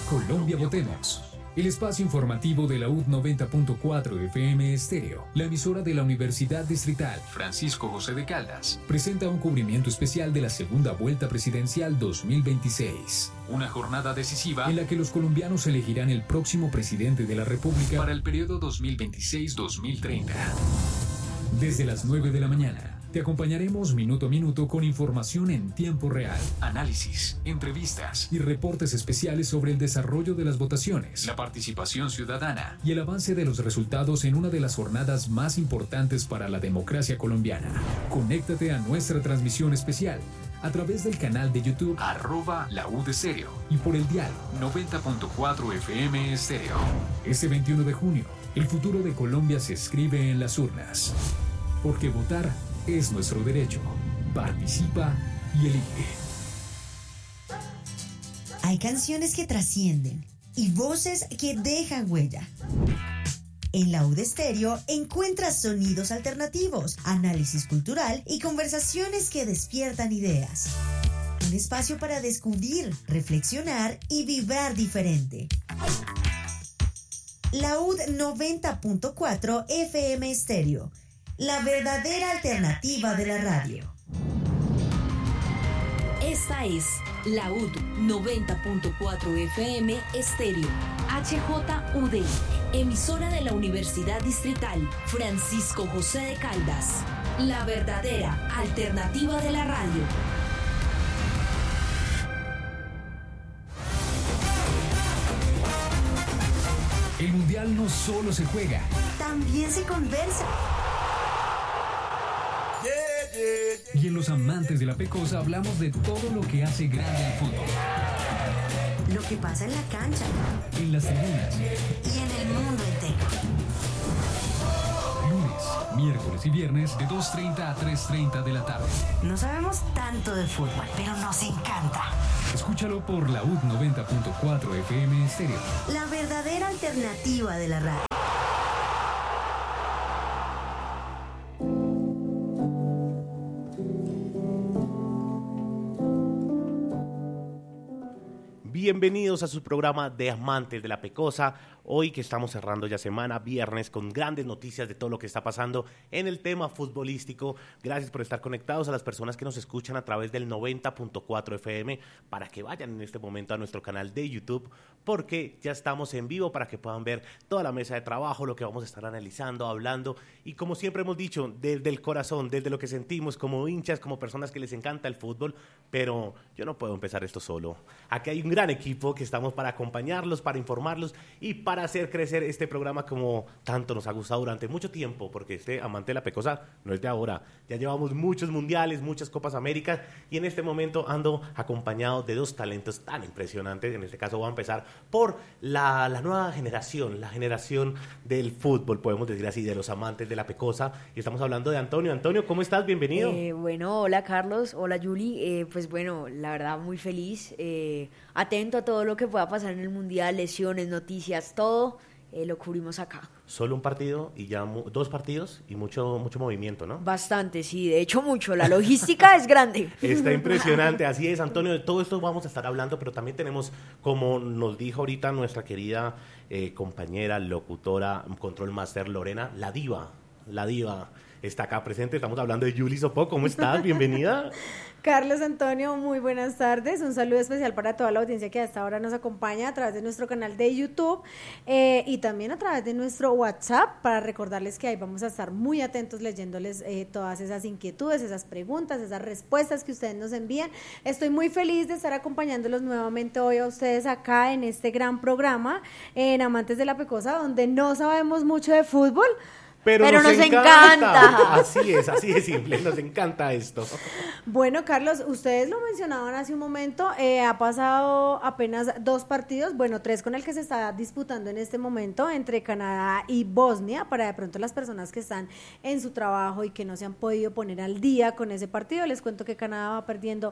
Colombia Votemos, el espacio informativo de la UD 90.4 FM Estéreo, la emisora de la Universidad Distrital Francisco José de Caldas, presenta un cubrimiento especial de la segunda vuelta presidencial 2026. Una jornada decisiva en la que los colombianos elegirán el próximo presidente de la República para el periodo 2026-2030. Desde las 9 de la mañana, te acompañaremos minuto a minuto con información en tiempo real, análisis, entrevistas y reportes especiales sobre el desarrollo de las votaciones, la participación ciudadana y el avance de los resultados en una de las jornadas más importantes para la democracia colombiana. Conéctate a nuestra transmisión especial a través del canal de YouTube @laudestéreo y por el dial 90.4 FM Estéreo. Este 21 de junio, el futuro de Colombia se escribe en las urnas. Porque votar es nuestro derecho. Participa y elige. Hay canciones que trascienden y voces que dejan huella. En la UD Estéreo encuentras sonidos alternativos, análisis cultural y conversaciones que despiertan ideas. Un espacio para descubrir, reflexionar y vibrar diferente. La UD 90.4 FM Estéreo, la verdadera alternativa de la radio. Esta es la UD 90.4 FM Estéreo, HJUD, emisora de la Universidad Distrital Francisco José de Caldas, la verdadera alternativa de la radio. El Mundial no solo se juega, también se conversa. Y en Los Amantes de la Pecosa hablamos de todo lo que hace grande al fútbol. Lo que pasa en la cancha, en las tribunas y en el mundo entero. Lunes, miércoles y viernes de 2:30 a 3:30 de la tarde. No sabemos tanto de fútbol, pero nos encanta. Escúchalo por la UD 90.4 FM Estéreo, la verdadera alternativa de la radio. Bienvenidos a su programa de Amantes de la Pecosa. Hoy que estamos cerrando ya semana, viernes, con grandes noticias de todo lo que está pasando en el tema futbolístico. Gracias por estar conectados, a las personas que nos escuchan a través del 90.4 FM, para que vayan en este momento a nuestro canal de YouTube, porque ya estamos en vivo para que puedan ver toda la mesa de trabajo, lo que vamos a estar analizando, hablando, y como siempre hemos dicho, desde el corazón, desde lo que sentimos como hinchas, como personas que les encanta el fútbol, pero yo no puedo empezar esto solo. Aquí hay un gran equipo que estamos para acompañarlos, para informarlos y para hacer crecer este programa como tanto nos ha gustado durante mucho tiempo, porque este Amante de la Pecosa no es de ahora. Ya llevamos muchos mundiales, muchas Copas Américas, y en este momento ando acompañado de dos talentos tan impresionantes. En este caso voy a empezar por la nueva generación, la generación del fútbol, podemos decir así, de los Amantes de la Pecosa, y estamos hablando de Antonio. Antonio, ¿cómo estás? Bienvenido. Bueno, hola Carlos, hola Juli, pues bueno, la verdad muy feliz, atento a todo lo que pueda pasar en el Mundial, lesiones, noticias, todo lo cubrimos acá. Solo un partido y ya dos partidos y mucho movimiento, ¿no? Bastante, sí, de hecho mucho, la logística es grande. Está impresionante, así es, Antonio, de todo esto vamos a estar hablando, pero también tenemos, como nos dijo ahorita nuestra querida compañera, locutora, Control Master Lorena, la diva está acá presente. Estamos hablando de Juli Sopó. ¿Cómo estás? Bienvenida. Carlos Antonio, muy buenas tardes. Un saludo especial para toda la audiencia que hasta ahora nos acompaña a través de nuestro canal de YouTube y también a través de nuestro WhatsApp, para recordarles que ahí vamos a estar muy atentos leyéndoles todas esas inquietudes, esas preguntas, esas respuestas que ustedes nos envían. Estoy muy feliz de estar acompañándolos nuevamente hoy a ustedes acá en este gran programa en Amantes de la Pecosa, donde no sabemos mucho de fútbol, pero nos encanta. Así es simple, nos encanta esto. Bueno, Carlos, ustedes lo mencionaban hace un momento, ha pasado apenas 2 partidos, bueno, 3 con el que se está disputando en este momento entre Canadá y Bosnia, para de pronto las personas que están en su trabajo y que no se han podido poner al día con ese partido. Les cuento que Canadá va perdiendo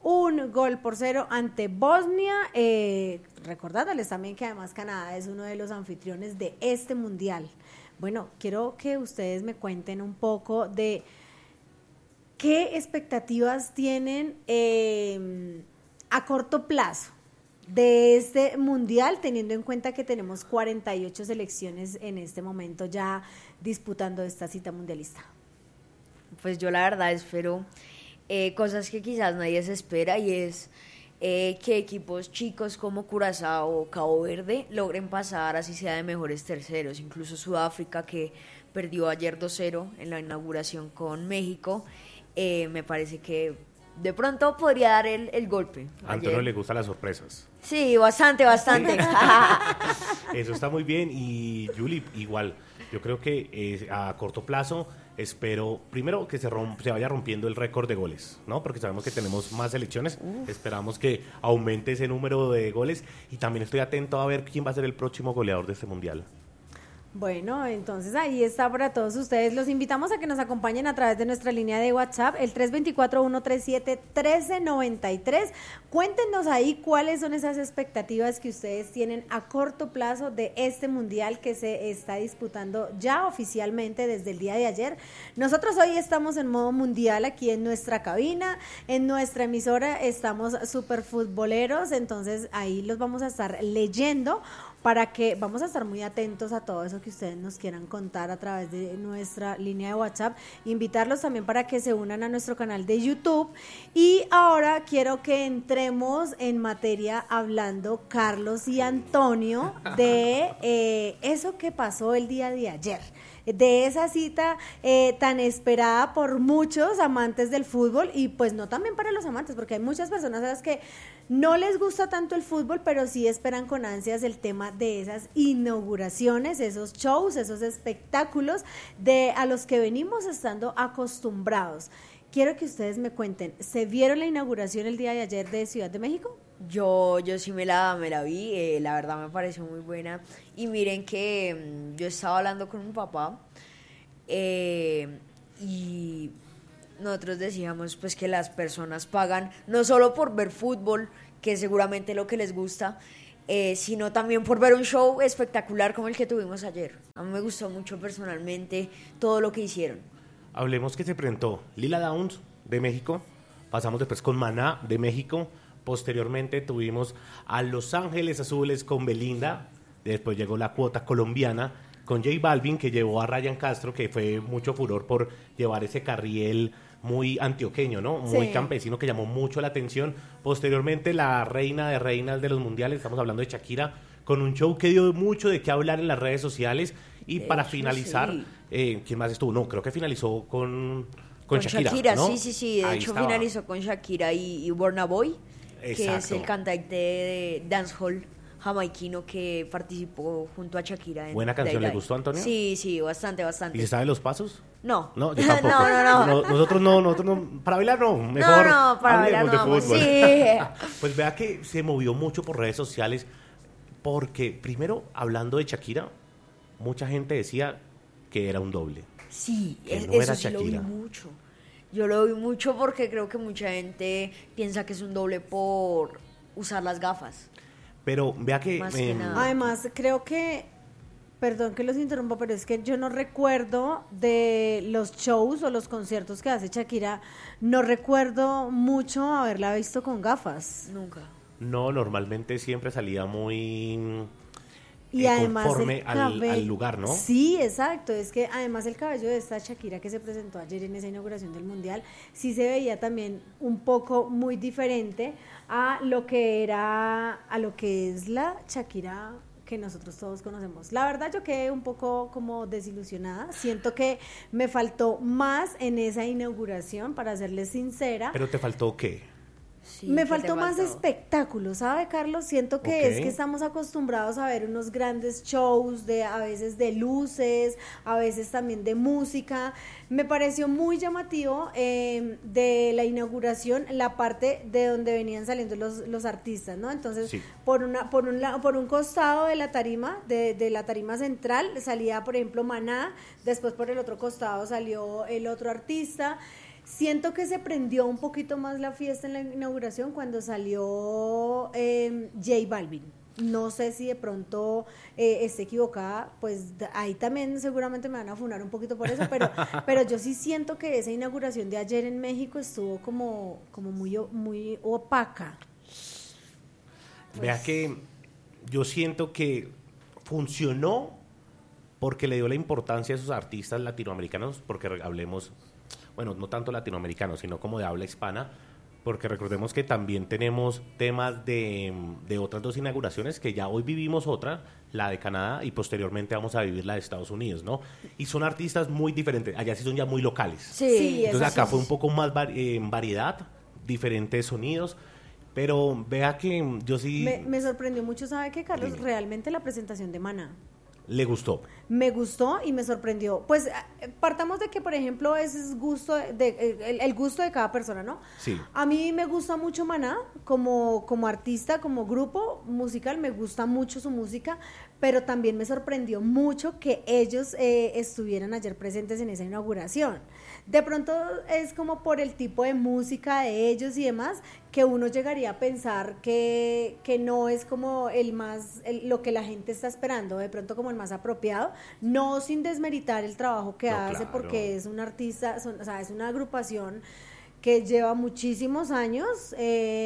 1-0 ante Bosnia, recordándoles también que además Canadá es uno de los anfitriones de este mundial. Bueno, quiero que ustedes me cuenten un poco de qué expectativas tienen a corto plazo de este mundial, teniendo en cuenta que tenemos 48 selecciones en este momento ya disputando esta cita mundialista? Pues yo la verdad espero cosas que quizás nadie se espera, y es que equipos chicos como Curazao o Cabo Verde logren pasar, así sea de mejores terceros. Incluso Sudáfrica, que perdió ayer 2-0 en la inauguración con México, me parece que de pronto podría dar el golpe. A Antonio le gustan las sorpresas. Sí, bastante. Eso está muy bien. Y Juli, igual, yo creo que a corto plazo espero primero que se vaya rompiendo el récord de goles, ¿no? Porque sabemos que tenemos más selecciones. Esperamos que aumente ese número de goles, y también estoy atento a ver quién va a ser el próximo goleador de este mundial. Bueno, entonces ahí está para todos ustedes. Los invitamos a que nos acompañen a través de nuestra línea de WhatsApp, el 324-137-1393. Cuéntenos ahí cuáles son esas expectativas que ustedes tienen a corto plazo de este mundial que se está disputando ya oficialmente desde el día de ayer. Nosotros hoy estamos en modo mundial aquí en nuestra cabina, en nuestra emisora, estamos súper futboleros, entonces ahí los vamos a estar leyendo, para que vamos a estar muy atentos a todo eso que ustedes nos quieran contar a través de nuestra línea de WhatsApp. Invitarlos también para que se unan a nuestro canal de YouTube. Y ahora quiero que entremos en materia hablando, Carlos y Antonio, de eso que pasó el día de ayer, de esa cita tan esperada por muchos amantes del fútbol, y pues no también para los amantes, porque hay muchas personas a las que no les gusta tanto el fútbol, pero sí esperan con ansias el tema de esas inauguraciones, esos shows, esos espectáculos a los que venimos estando acostumbrados. Quiero que ustedes me cuenten, ¿se vieron la inauguración el día de ayer de Ciudad de México? Yo sí me la vi, la verdad me pareció muy buena. Y miren que yo estaba hablando con mi papá y nosotros decíamos pues que las personas pagan no solo por ver fútbol, que seguramente es lo que les gusta, sino también por ver un show espectacular como el que tuvimos ayer. A mí me gustó mucho personalmente todo lo que hicieron. Hablemos que se presentó Lila Downs de México, pasamos después con Maná de México, posteriormente tuvimos a Los Ángeles Azules con Belinda, después llegó la cuota colombiana con J Balvin, que llevó a Ryan Castro, que fue mucho furor por llevar ese carriel muy antioqueño, ¿no? Muy campesino, que llamó mucho la atención. Posteriormente la reina de reinas de los mundiales, estamos hablando de Shakira, con un show que dio mucho de qué hablar en las redes sociales. Y de para hecho, finalizar, sí. ¿Quién más estuvo? No, creo que finalizó con Shakira, ¿no? Sí, de hecho estaba. Finalizó con Shakira y Burna Boy, que es el cantante de dancehall jamaiquino que participó junto a Shakira. ¿Buena canción? ¿Le gustó, Antonio? Sí, bastante. ¿Y se sabe los pasos? No. No, yo tampoco. No. Nosotros no. Para bailar no. Mejor para bailar de fútbol. Sí. Pues vea que se movió mucho por redes sociales, porque primero, hablando de Shakira, mucha gente decía que era un doble. Sí, que no eso era sí Shakira. Lo vi mucho. Yo lo vi mucho porque creo que mucha gente piensa que es un doble por usar las gafas. Pero vea que... Además, creo que, perdón que los interrumpa, pero es que yo no recuerdo de los shows o los conciertos que hace Shakira, no recuerdo mucho haberla visto con gafas. Nunca. No, normalmente siempre salía muy... Y además conforme al lugar, ¿no? Sí, exacto, es que además el cabello de esta Shakira que se presentó ayer en esa inauguración del Mundial, sí se veía también un poco muy diferente a lo que es la Shakira que nosotros todos conocemos. La verdad yo quedé un poco como desilusionada, siento que me faltó más en esa inauguración, para serles sincera. ¿Pero te faltó qué? Sí, me faltó más espectáculo, ¿sabe, Carlos? Siento que es que estamos acostumbrados a ver unos grandes shows, a veces de luces, a veces también de música. Me pareció muy llamativo de la inauguración la parte de donde venían saliendo los artistas, ¿no? Entonces, sí. por un costado de la tarima, de la tarima central, salía, por ejemplo, Maná, después por el otro costado salió el otro artista. Siento que se prendió un poquito más la fiesta en la inauguración cuando salió J Balvin. No sé si de pronto esté equivocada, pues ahí también seguramente me van a funar un poquito por eso, pero yo sí siento que esa inauguración de ayer en México estuvo como muy opaca. Vea que yo siento que funcionó porque le dio la importancia a esos artistas latinoamericanos, porque hablemos, bueno, no tanto latinoamericanos, sino como de habla hispana, porque recordemos que también tenemos temas de otras dos inauguraciones, que ya hoy vivimos otra, la de Canadá, y posteriormente vamos a vivir la de Estados Unidos, ¿no? Y son artistas muy diferentes, allá sí son ya muy locales. Sí, entonces acá fue un poco más en variedad, diferentes sonidos, pero vea que yo sí... Me sorprendió mucho, ¿sabe qué, Carlos? Dime. Realmente la presentación de Maná. Le gustó. Me gustó y me sorprendió. Pues partamos de que, por ejemplo, ese es gusto el gusto de cada persona, ¿no? Sí. A mí me gusta mucho Maná como artista, como grupo musical, me gusta mucho su música, pero también me sorprendió mucho que ellos estuvieran ayer presentes en esa inauguración. De pronto es como por el tipo de música de ellos y demás, que uno llegaría a pensar que no es como lo que la gente está esperando, de pronto como el más apropiado, no sin desmeritar el trabajo que hace, claro. porque es un artista, o sea, es una agrupación que lleva muchísimos años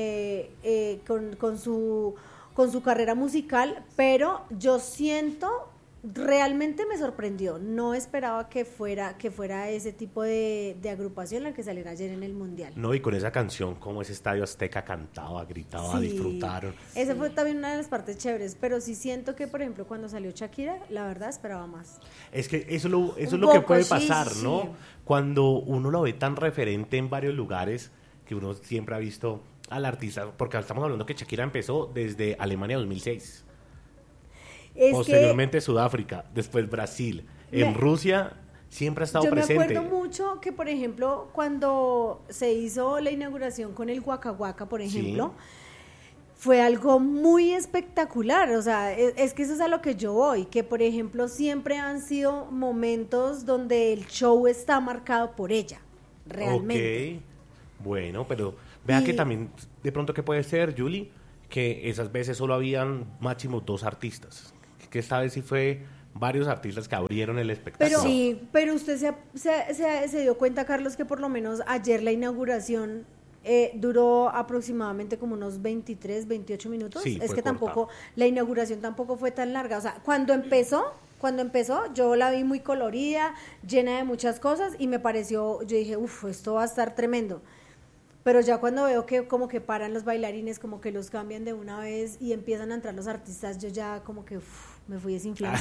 con su carrera musical, pero yo siento, realmente me sorprendió, no esperaba que fuera ese tipo de agrupación la que saliera ayer en el Mundial. No, y con esa canción, como ese Estadio Azteca cantaba, gritaba, disfrutaron. Esa fue también una de las partes chéveres, pero sí siento que, por ejemplo, cuando salió Shakira, la verdad esperaba más. Es que eso es Un lo que poco, puede sí, pasar, sí. ¿no? Cuando uno lo ve tan referente en varios lugares, que uno siempre ha visto al artista, porque estamos hablando que Shakira empezó desde Alemania 2006. Posteriormente Sudáfrica, después Brasil, en Rusia siempre ha estado presente. Yo me acuerdo mucho que, por ejemplo, cuando se hizo la inauguración con el Waka Waka, por ejemplo, fue algo muy espectacular, o sea, es que eso es a lo que yo voy, que por ejemplo siempre han sido momentos donde el show está marcado por ella, realmente. Ok, bueno, pero vea que también, de pronto, ¿qué puede ser, Julie? Que esas veces solo habían máximo 2 artistas, que esta vez sí fue varios artistas que abrieron el espectáculo. Pero usted se dio cuenta, Carlos, que por lo menos ayer la inauguración duró aproximadamente como unos 23, 28 minutos. Sí, es fue que corta. tampoco, la inauguración tampoco fue tan larga. O sea, cuando empezó, yo la vi muy colorida, llena de muchas cosas y me pareció, yo dije, esto va a estar tremendo. Pero ya cuando veo que como que paran los bailarines, como que los cambian de una vez y empiezan a entrar los artistas, yo ya como que me fui desinflando.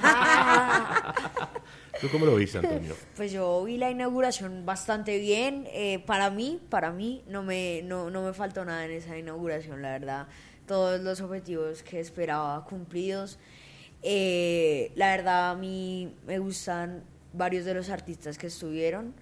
¿Tú cómo lo viste, Antonio? Pues yo vi la inauguración bastante bien. Para mí no me faltó nada en esa inauguración, la verdad. Todos los objetivos que esperaba cumplidos. La verdad, a mí me gustan varios de los artistas que estuvieron.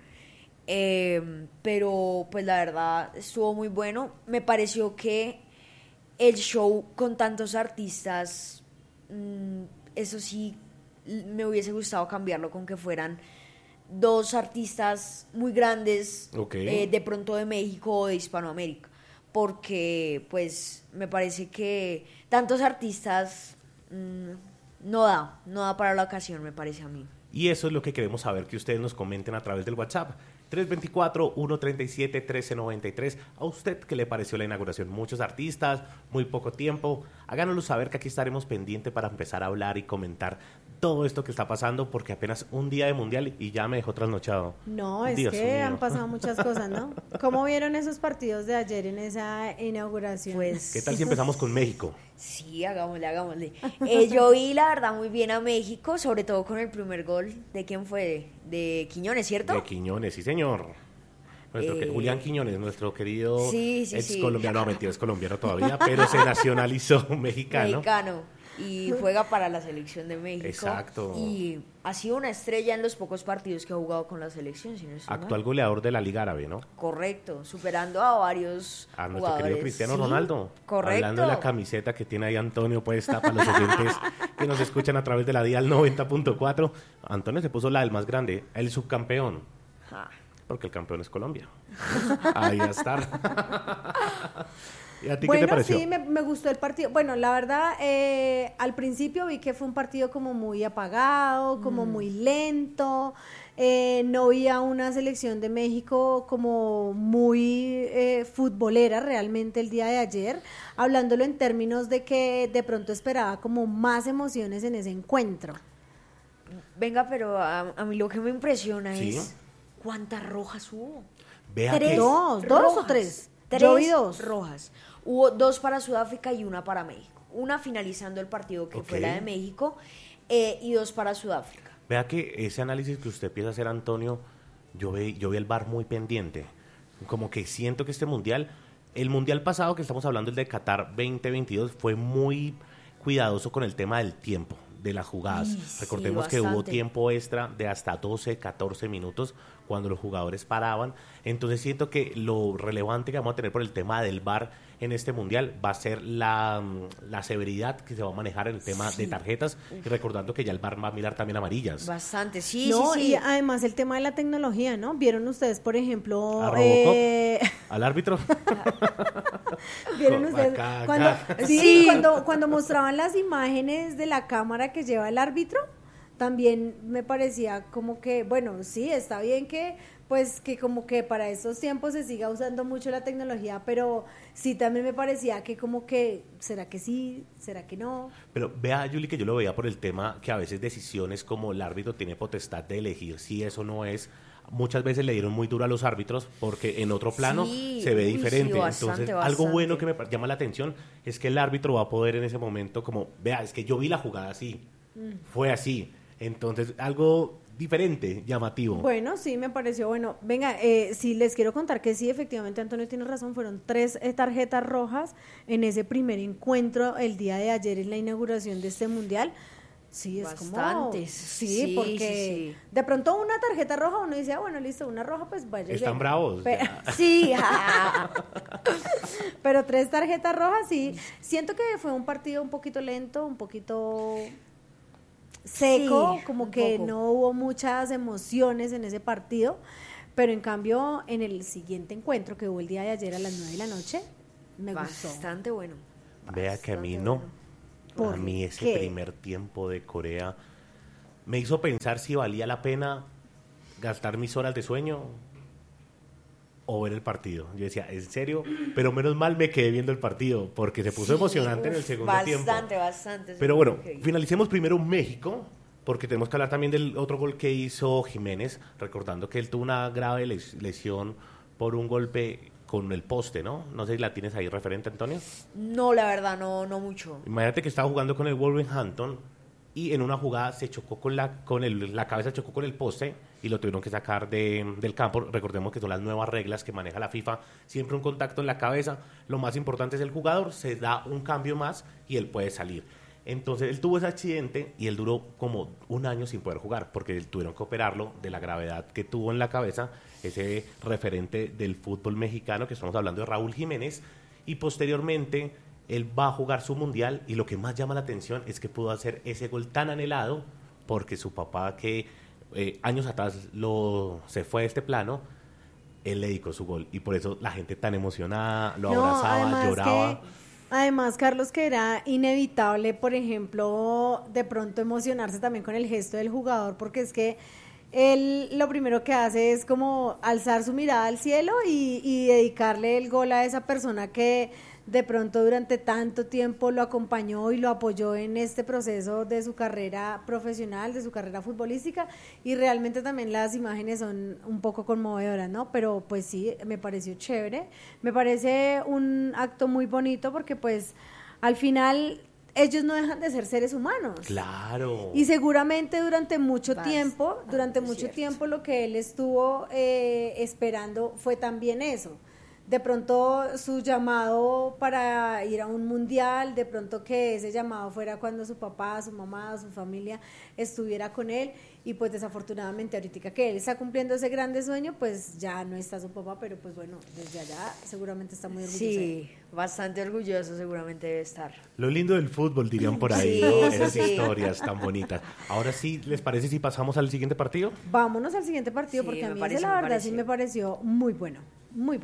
Pero pues la verdad estuvo muy bueno. Me pareció que el show con tantos artistas, eso sí, me hubiese gustado cambiarlo con que fueran 2 artistas muy grandes, de pronto de México o de Hispanoamérica, porque pues me parece que tantos artistas no da para la ocasión, me parece a mí. Y eso es lo que queremos saber, que ustedes nos comenten a través del WhatsApp. 324-137-1393. ¿A usted qué le pareció la inauguración? Muchos artistas, muy poco tiempo. Háganoslo saber, que aquí estaremos pendientes para empezar a hablar y comentar todo esto que está pasando, porque apenas un día de mundial y ya me dejó trasnochado. No, es Dios que mío. han pasado muchas cosas, ¿no? ¿Cómo vieron esos partidos de ayer en esa inauguración? Pues, ¿Qué tal si empezamos con México? Sí, hagámosle. Yo vi la verdad muy bien a México, sobre todo con el primer gol. ¿De quién fue? De Quiñones, ¿cierto? De Quiñones, sí señor. Julián Quiñones, nuestro querido ex colombiano, no, mentira, es colombiano todavía, pero se nacionalizó mexicano. Y juega para la selección de México. Exacto. Y ha sido una estrella en los pocos partidos que ha jugado con la selección, si no estoy mal. Actual goleador de la Liga Árabe, ¿no? Correcto, superando a varios A nuestro jugadores. querido Cristiano Sí, Ronaldo. correcto. Hablando de la camiseta que tiene ahí Antonio puesta para los oyentes que nos escuchan a través de la Dial 90.4. Antonio se puso la del más grande, el subcampeón. Ah. Porque el campeón es Colombia. Ahí va a estar. ¿Y a ti Bueno, qué te pareció? sí, me gustó el partido. Bueno, la verdad, al principio vi que fue un partido como muy apagado, como muy lento. No vi a una selección de México como muy futbolera realmente el día de ayer, hablándolo en términos de que de pronto esperaba como más emociones en ese encuentro. Venga, pero a mí lo que me impresiona ¿Sí? es cuántas rojas hubo. Vea Tres que ¿Dos rojas. o tres? Tres Yo vi dos. rojas. Hubo 2 para Sudáfrica y 1 para México. Una finalizando el partido que fue Ok. la de México y 2 para Sudáfrica. Vea que ese análisis que usted empieza a hacer, Antonio, yo vi el VAR muy pendiente. Como que siento que el mundial pasado que estamos hablando, el de Qatar 2022, fue muy cuidadoso con el tema del tiempo, de las jugadas. Sí, sí, Recordemos que hubo bastante. tiempo extra de hasta 12, 14 minutos cuando los jugadores paraban. Entonces siento que lo relevante que vamos a tener por el tema del VAR en este mundial va a ser la severidad que se va a manejar en el tema de tarjetas, y recordando que ya el VAR va a mirar también amarillas. Bastante, sí, No, sí, sí. y además el tema de la tecnología, ¿no? ¿Vieron ustedes, por ejemplo, ¿A Robocop? ¿Al árbitro? ¿vieron ustedes Acá, cuando, acá. sí, Sí. cuando mostraban las imágenes de la cámara que lleva el árbitro? También me parecía como que, bueno, sí, está bien que pues que como que para estos tiempos se siga usando mucho la tecnología, pero sí también me parecía que como que, ¿será que sí? ¿Será que no? Pero vea, Yuli, que yo lo veía por el tema que a veces decisiones como el árbitro tiene potestad de elegir si eso no es. Muchas veces le dieron muy duro a los árbitros porque en otro plano Sí, se ve uy, sí, diferente. bastante, Entonces, algo bueno que bastante. me llama la atención es que el árbitro va a poder en ese momento como, vea, es que yo vi la jugada así, fue así. Entonces, algo diferente, llamativo. Bueno, sí, me pareció bueno. Venga, sí, les quiero contar que sí, efectivamente, Antonio tiene razón, fueron 3 tarjetas rojas en ese primer encuentro el día de ayer en la inauguración de este mundial. Sí, es Bastantes, como... Sí, sí, porque sí, sí. de pronto una tarjeta roja uno dice, bueno, listo, una roja, pues vaya. Están bravos. Pero, ya. Sí, pero 3 tarjetas rojas, sí. Siento que fue un partido un poquito lento, un poquito seco, Sí, como un que poco. no hubo muchas emociones en ese partido, pero en cambio en el siguiente encuentro que hubo el día de ayer a las 9 de la noche, me gustó. bastante bueno. Vea que a mí Bastante no. bueno. ¿Por A mí ese qué? primer tiempo de Corea me hizo pensar si valía la pena gastar mis horas de sueño o ver el partido. Yo decía, ¿en serio? Pero menos mal me quedé viendo el partido porque se puso Sí, emocionante en el uf, segundo tiempo. Bastante. Pero bueno, Ok. finalicemos primero México, porque tenemos que hablar también del otro gol que hizo Jiménez, recordando que él tuvo una grave lesión por un golpe con el poste, ¿no? No sé si la tienes ahí referente, Antonio. No, la verdad, no mucho. Imagínate que estaba jugando con el Wolverhampton y en una jugada se chocó la cabeza chocó con el poste y lo tuvieron que sacar del campo. Recordemos que son las nuevas reglas que maneja la FIFA, siempre un contacto en la cabeza. Lo más importante es el jugador, se da un cambio más y él puede salir. Entonces él tuvo ese accidente y él duró como un año sin poder jugar porque tuvieron que operarlo de la gravedad que tuvo en la cabeza, ese referente del fútbol mexicano que estamos hablando de Raúl Jiménez, y posteriormente él va a jugar su mundial y lo que más llama la atención es que pudo hacer ese gol tan anhelado porque su papá que años atrás se fue de este plano, él le dedicó su gol y por eso la gente tan emocionada lo abrazaba, lloraba. Además, Carlos, que era inevitable, por ejemplo, de pronto emocionarse también con el gesto del jugador, porque es que él lo primero que hace es como alzar su mirada al cielo y dedicarle el gol a esa persona que de pronto durante tanto tiempo lo acompañó y lo apoyó en este proceso de su carrera profesional, de su carrera futbolística, y realmente también las imágenes son un poco conmovedoras, ¿no? Pero pues sí, me pareció chévere, me parece un acto muy bonito porque pues al final ellos no dejan de ser seres humanos. Claro. Y seguramente durante mucho Bastante cierto. tiempo lo que él estuvo esperando fue también eso. De pronto su llamado para ir a un mundial, de pronto que ese llamado fuera cuando su papá, su mamá, su familia estuviera con él, y pues desafortunadamente ahorita que él está cumpliendo ese grande sueño, pues ya no está su papá, pero pues bueno, desde allá seguramente está muy orgulloso. Sí, bastante orgulloso seguramente debe estar. Lo lindo del fútbol, dirían por ahí, Sí, ¿no? eso Esas sí. historias tan bonitas. Ahora sí, ¿les parece si pasamos al siguiente partido? Vámonos al siguiente partido, Sí, porque a me mí parece, ese la me verdad parece. sí me pareció muy bueno, muy bueno.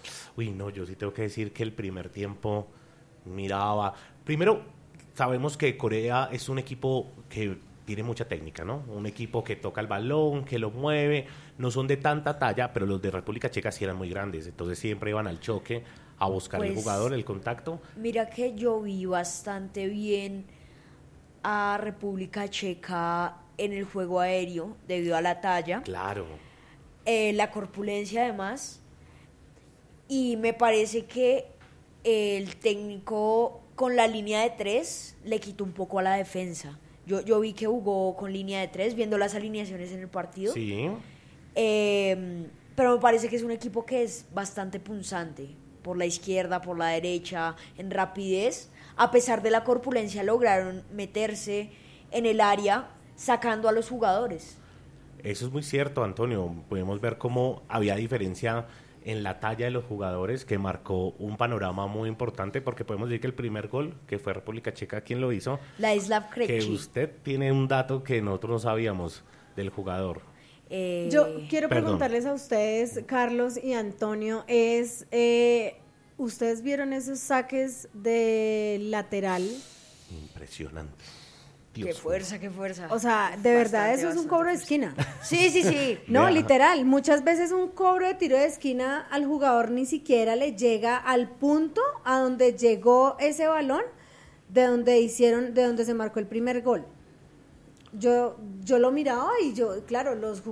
Uy, no, yo sí tengo que decir que el primer tiempo miraba. Primero, sabemos que Corea es un equipo que tiene mucha técnica, ¿no? Un equipo que toca el balón, que lo mueve, no son de tanta talla, pero los de República Checa sí eran muy grandes, entonces siempre iban al choque a buscar el Pues, jugador, el contacto. Mira que yo vi bastante bien a República Checa en el juego aéreo debido a la talla, Claro. la corpulencia además, y me parece que el técnico con la línea de 3 le quitó un poco a la defensa. Yo vi que jugó con línea de 3 viendo las alineaciones en el partido. Sí. Pero me parece que es un equipo que es bastante punzante por la izquierda, por la derecha, en rapidez. A pesar de la corpulencia lograron meterse en el área sacando a los jugadores. Eso es muy cierto, Antonio. Podemos ver cómo había diferencia en la talla de los jugadores que marcó un panorama muy importante, porque podemos decir que el primer gol, que fue República Checa quien lo hizo, Ladislav que Krejci. usted tiene un dato que nosotros no sabíamos del jugador. Yo quiero Perdón. preguntarles a ustedes, Carlos y Antonio, ¿ustedes vieron esos saques de lateral? Impresionante. Qué Dios fuerza, qué fuerza. O sea, de verdad Bastante, eso es un bastante cobro de fuerza. esquina. Sí, sí, sí. No, Vea. literal, muchas veces un cobro de tiro de esquina al jugador ni siquiera le llega al punto a donde llegó ese balón de donde se marcó el primer gol. Yo lo miraba y yo, claro, el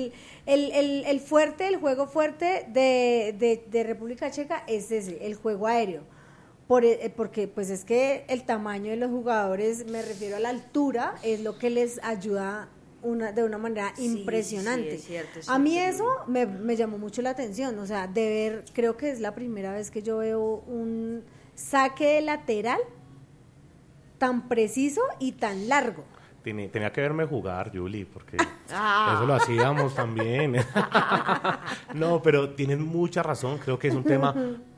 juego fuerte de República Checa es ese, el juego aéreo. Porque pues es que el tamaño de los jugadores, me refiero a la altura, es lo que les ayuda de una manera Sí, impresionante. sí, es cierto, es A mí cierto. eso me llamó mucho la atención, o sea, de ver, creo que es la primera vez que yo veo un saque de lateral tan preciso y tan largo. Tenía que verme jugar, Julie, porque Ah. eso lo hacíamos también. No, pero tienen mucha razón. Creo que es un tema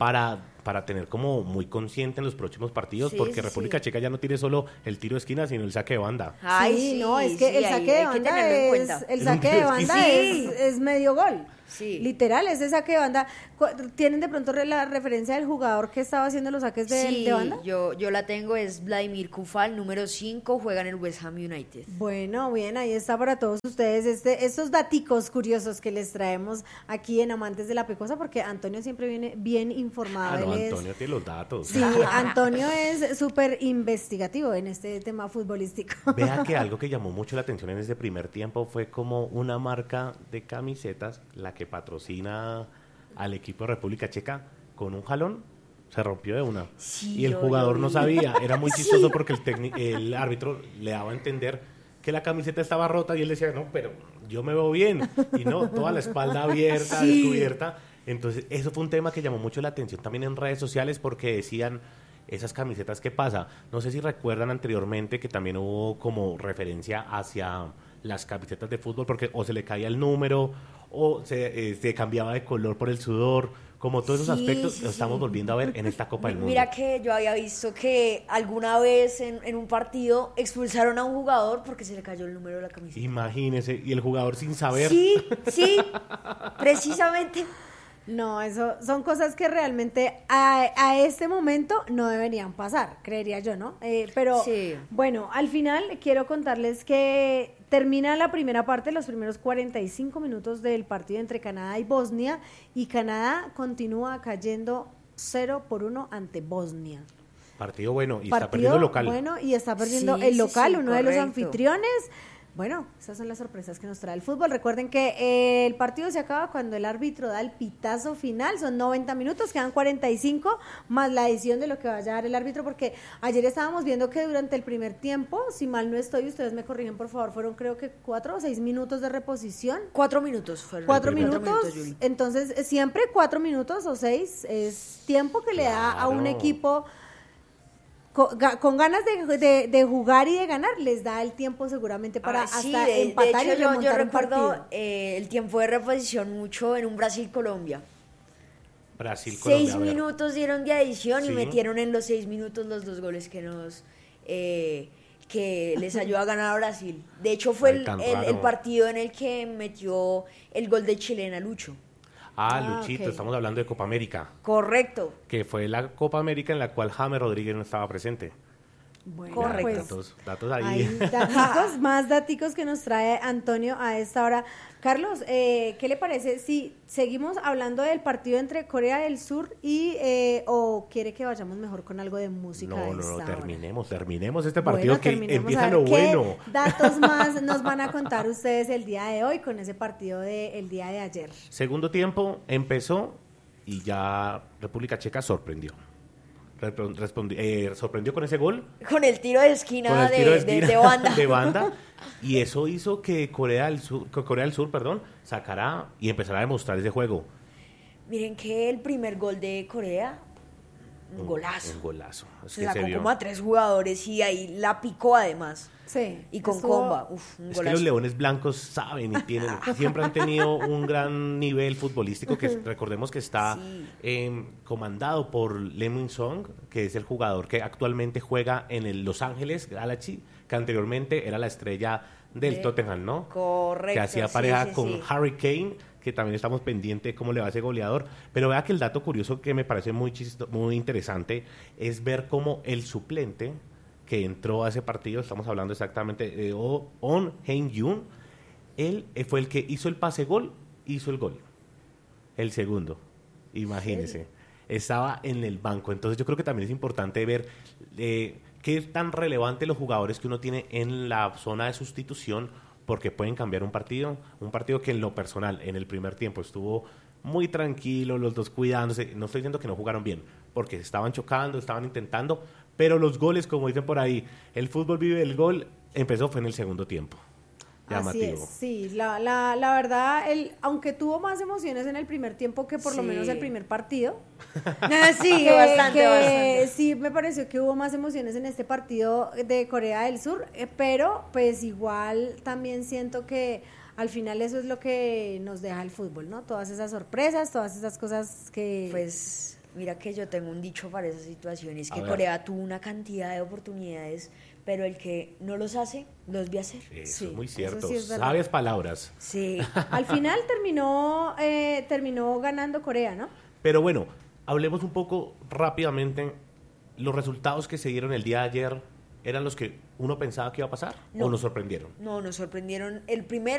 para tener como muy consciente en los próximos partidos, Sí, porque sí, República sí. Checa ya no tiene solo el tiro de esquina, sino el saque de banda. Ay, Sí, sí, no, es que sí, el ahí saque de hay que banda tenerlo en es, cuenta. el Es saque un de tiro banda Sí. es medio gol. Sí. Literal, ese saque de banda. ¿Tienen de pronto la referencia del jugador que estaba haciendo los saques Sí, de banda? yo la tengo, es Vladimir Kufal, número 5, juega en el West Ham United. Bueno, bien, ahí está para todos ustedes estos daticos curiosos que les traemos aquí en Amantes de la Pecosa, porque Antonio siempre viene bien informado. Ah, no, él es- Antonio tiene los datos. Sí, Antonio es súper investigativo en este tema futbolístico. Vea que algo que llamó mucho la atención en ese primer tiempo fue como una marca de camisetas, la que patrocina al equipo de República Checa, con un jalón se rompió de una. Sí, Y el yo jugador lo no vi. sabía. Era muy chistoso porque el árbitro le daba a entender que la camiseta estaba rota y él decía, no, pero yo me veo bien. Y no, toda la espalda abierta, Sí. descubierta. Entonces, eso fue un tema que llamó mucho la atención también en redes sociales, porque decían, esas camisetas, ¿qué pasa? No sé si recuerdan anteriormente que también hubo como referencia hacia las camisetas de fútbol, porque o se le caía el número o se cambiaba de color por el sudor, como todos esos Sí, aspectos sí, lo estamos sí. volviendo a ver en esta Copa del Mundo. Mira que yo había visto que alguna vez en un partido expulsaron a un jugador porque se le cayó el número de la camiseta. Imagínese, y el jugador sin saber. Sí, sí, precisamente. No, eso son cosas que realmente a este momento no deberían pasar, creería yo, ¿no? Pero Sí. bueno, al final quiero contarles que termina la primera parte, los primeros 45 minutos del partido entre Canadá y Bosnia, y Canadá continúa cayendo 0-1 ante Bosnia. Partido bueno, y está perdiendo local. Bueno, y está perdiendo Sí, el sí, local, sí, uno de los correcto. anfitriones. Bueno, esas son las sorpresas que nos trae el fútbol. Recuerden que el partido se acaba cuando el árbitro da el pitazo final. Son 90 minutos, quedan 45 más la adición de lo que vaya a dar el árbitro, porque ayer estábamos viendo que durante el primer tiempo, si mal no estoy, ustedes me corrigen por favor, fueron creo que 4 o 6 minutos de reposición. 4 minutos fueron. 4 primer minutos, Yuli. entonces siempre 4 minutos o 6 es tiempo que le da a un Claro. equipo con ganas de jugar y de ganar, les da el tiempo seguramente para Sí, hasta de empatar hecho, y remontar yo un recuerdo partido. el tiempo de reposición mucho en un Brasil-Colombia. Brasil, Colombia. 6 a ver. minutos dieron de adición Sí. y metieron en los 6 minutos los 2 goles que les ayudó a ganar a Brasil. De hecho, fue Ay, tan el raro. partido en el que metió el gol de Chilena Lucho. Luchito, ok. estamos hablando de Copa América, Correcto. que fue la Copa América en la cual James Rodríguez no estaba presente. Bueno, Correcto. pues, Datos ahí. hay daticos, más daticos que nos trae Antonio a esta hora. Carlos, ¿qué le parece si seguimos hablando del partido entre Corea del Sur y o quiere que vayamos mejor con algo de música? a esta hora? Terminemos este partido, Bueno, que terminemos empieza a lo ver bueno. ¿Qué datos más nos van a contar ustedes el día de hoy con ese partido del día de ayer? Segundo tiempo empezó y ya República Checa sorprendió. Sorprendió con ese gol, Con el tiro de con esquina, el tiro de esquina de banda. de banda, y eso hizo que Corea del Sur, sacara y empezara a demostrar ese juego. Miren que el primer gol de Corea, un golazo. Un golazo. Es Se que se sacó vio. como a 3 jugadores y ahí la picó además. Sí. Y con estuvo- comba. Uf, un Es que golazo. los Leones Blancos saben y tienen, siempre han tenido un gran nivel futbolístico, que recordemos que está Sí. comandado por Lee Min-sung, que es el jugador que actualmente juega en el Los Ángeles Galaxy, que anteriormente era la estrella del Tottenham, ¿no? Correcto. Que hacía sí, pareja sí, con sí. Harry Kane, que también estamos pendientes de cómo le va a ese goleador. Pero vea que el dato curioso que me parece muy interesante es ver cómo el suplente que entró a ese partido, estamos hablando exactamente de On Hae-yoon, él fue el que hizo el pase gol, hizo el gol. El segundo, imagínese. Estaba en el banco. Entonces yo creo que también es importante ver qué es tan relevante los jugadores que uno tiene en la zona de sustitución, porque pueden cambiar un partido que en lo personal, en el primer tiempo estuvo muy tranquilo, los dos cuidándose. No estoy diciendo que no jugaron bien, porque se estaban chocando, estaban intentando, pero los goles, como dicen por ahí, el fútbol vive el gol, fue en el segudo tiempo. Así Llamativo. es, sí, la verdad, aunque tuvo más emociones en el primer tiempo que por lo Sí. menos el primer partido, Sí, que- bastante, que bastante. sí me pareció que hubo más emociones en este partido de Corea del Sur, pero pues igual también siento que al final eso es lo que nos deja el fútbol, ¿no? Todas esas sorpresas, todas esas cosas que... Pues mira que yo tengo un dicho para esas situaciones, A que ver. Corea tuvo una cantidad de oportunidades, pero el que no los hace, los ve hacer. Eso Sí, es muy eso cierto. sí es verdad. Sabias palabras. Sí. Al final terminó ganando Corea, ¿no? Pero bueno, hablemos un poco rápidamente. ¿Los resultados que se dieron el día de ayer eran los que uno pensaba que iba a pasar No. o nos sorprendieron? No, nos sorprendieron. El primer